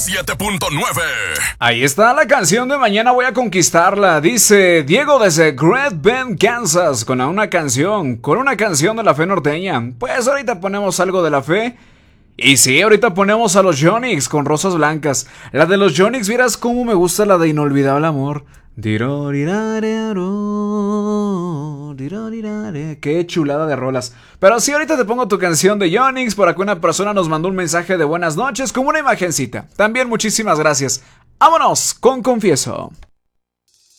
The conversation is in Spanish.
7.9. Ahí está la canción de Mañana Voy a Conquistarla. Dice Diego desde Great Bend, Kansas, con una canción de la fe norteña. Pues ahorita ponemos algo de la fe. Y sí, ahorita ponemos a los Yonix con Rosas Blancas. La de los Yonix, vieras cómo me gusta la de Inolvidable Amor. Qué chulada de rolas. Pero sí, ahorita te pongo tu canción de Yonix. Por acá una persona nos mandó un mensaje de buenas noches con una imagencita. También muchísimas gracias. Vámonos con Confieso.